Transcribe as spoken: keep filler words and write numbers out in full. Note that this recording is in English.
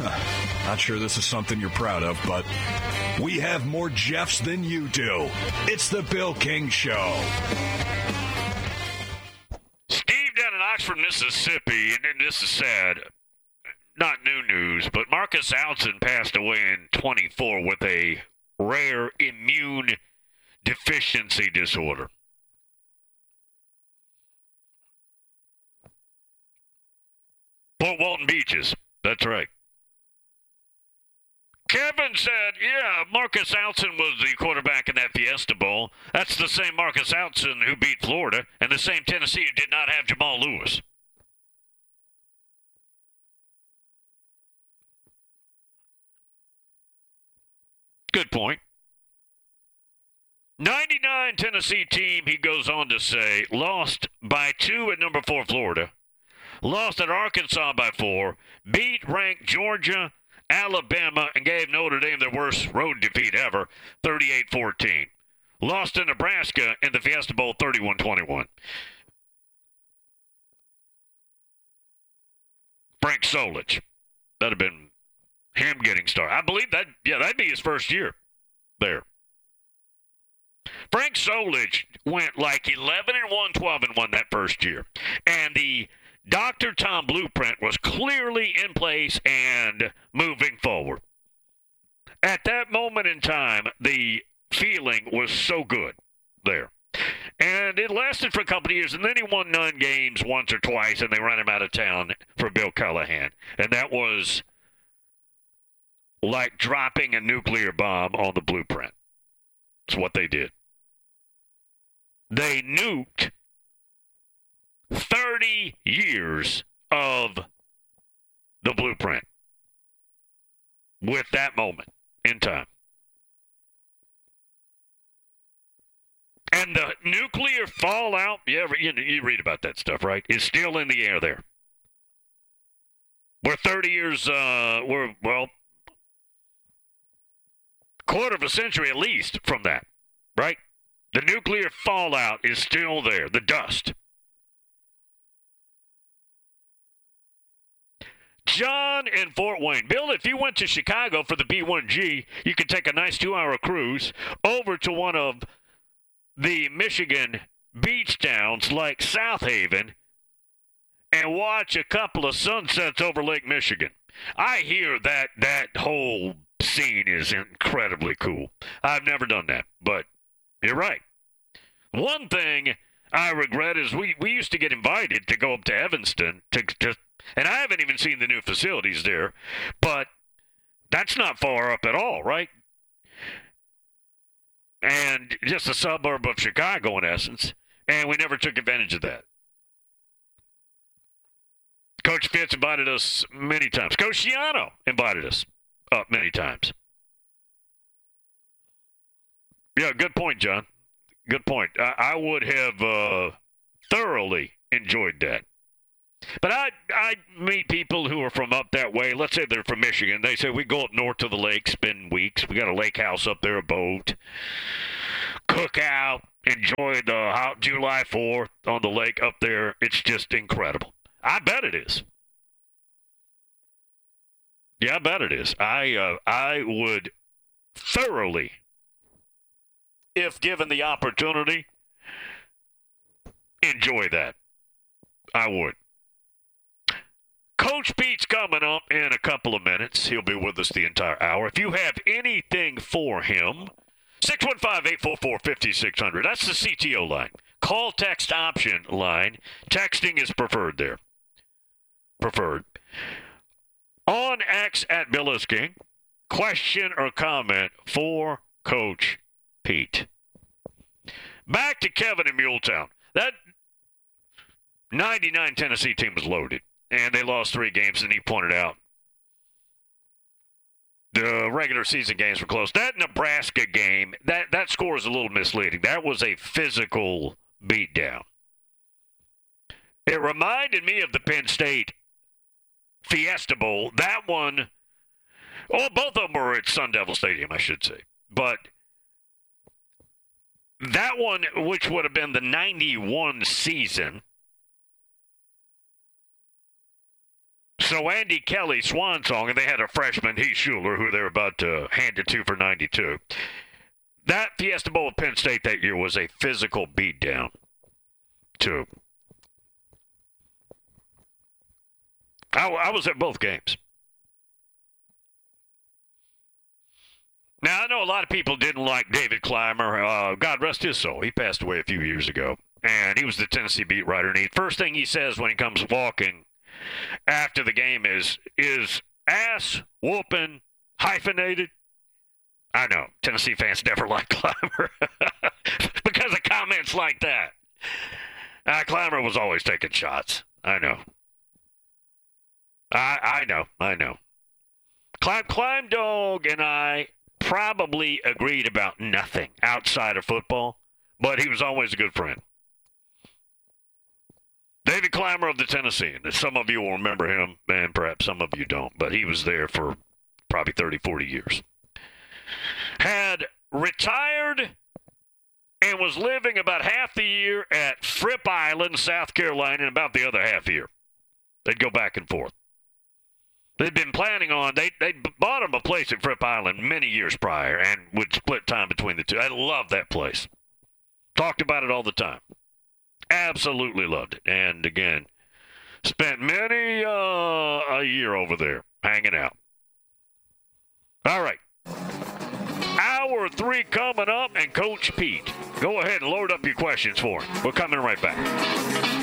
Not sure this is something you're proud of, but we have more Jeffs than you do. It's the Bill King Show. Steve down in Oxford, Mississippi, and this is sad. Not new news, but Marcus Alton passed away in twenty-four with a rare immune deficiency disorder. Port Walton Beaches. That's right. Kevin said, yeah, Marcus Alton was the quarterback in that Fiesta Bowl. That's the same Marcus Alton who beat Florida, and the same Tennessee who did not have Jamal Lewis. Good point. ninety-nine Tennessee team, he goes on to say, lost by two at number four Florida, lost at Arkansas by four, beat ranked Georgia, Alabama, and gave Notre Dame their worst road defeat ever, thirty-eight fourteen. Lost to Nebraska in the Fiesta Bowl, thirty-one twenty-one. Frank Solich. That'd have been him getting started. I believe that, yeah, that'd be his first year there. Frank Solich went like eleven and one, twelve and one that first year. And the Doctor Tom blueprint was clearly in place and moving forward. At that moment in time, the feeling was so good there. And it lasted for a couple of years, and then he won nine games once or twice, and they ran him out of town for Bill Callahan. And that was like dropping a nuclear bomb on the blueprint. That's what they did. They nuked thirty years of the blueprint with that moment in time. And the nuclear fallout, yeah, you, you read about that stuff, right, is still in the air there. We're thirty years, uh, we're, well, quarter of a century at least from that, right? The nuclear fallout is still there, the dust. John in Fort Wayne. Bill, if you went to Chicago for the B one G, you could take a nice two-hour cruise over to one of the Michigan beach towns like South Haven and watch a couple of sunsets over Lake Michigan. I hear that that whole scene is incredibly cool. I've never done that, but you're right. One thing I regret is we, we used to get invited to go up to Evanston, to, to, and I haven't even seen the new facilities there, but that's not far up at all, right? And just a suburb of Chicago in essence, and we never took advantage of that. Coach Fitz invited us many times. Coach Shiano invited us up many times. Yeah, good point, John. Good point. I, I would have uh, thoroughly enjoyed that. But I I meet people who are from up that way. Let's say they're from Michigan. They say, we go up north to the lake, spend weeks. We got a lake house up there, a boat. Cook out, enjoy the hot July fourth on the lake up there. It's just incredible. I bet it is. Yeah, I bet it is. I uh, I would thoroughly, if given the opportunity, enjoy that. I would. Coach Pete's coming up in a couple of minutes. He'll be with us the entire hour. If you have anything for him, six one five, eight four four, five six zero zero. That's the C T O line. Call text option line. Texting is preferred there. Preferred. On X at Bill is King. Question or comment for Coach Pete. Back to Kevin in Muletown. That ninety-nine Tennessee team was loaded, and they lost three games, and he pointed out the regular season games were close. That Nebraska game, that, that score is a little misleading. That was a physical beatdown. It reminded me of the Penn State Fiesta Bowl. That one, oh, both of them were at Sun Devil Stadium, I should say. But that one, which would have been the ninety-one season, So Andy Kelly, swan song, and they had a freshman, Heath Schuler, who they were about to hand it to for ninety-two. That Fiesta Bowl at Penn State that year was a physical beatdown, too. I, I was at both games. Now, I know a lot of people didn't like David Clymer. Uh, God rest his soul. He passed away a few years ago. And he was the Tennessee beat writer. And the first thing he says when he comes walking after the game is, is ass whooping hyphenated? I know. Tennessee fans never like Clymer because of comments like that. Uh, Clymer was always taking shots. I know. I, I know. I know. Climb, Climb Dog and I probably agreed about nothing outside of football, but he was always a good friend. David Clymer of the Tennessean. Some of you will remember him, and perhaps some of you don't, but he was there for probably thirty, forty years. Had retired and was living about half the year at Fripp Island, South Carolina, and about the other half year. They'd go back and forth. They'd been planning on, they they bought him a place at Fripp Island many years prior and would split time between the two. I love that place. Talked about it all the time. Absolutely loved it. And again, spent many uh, a year over there hanging out. All right. Hour three coming up, and Coach Pete. Go ahead and load up your questions for him. We're coming right back.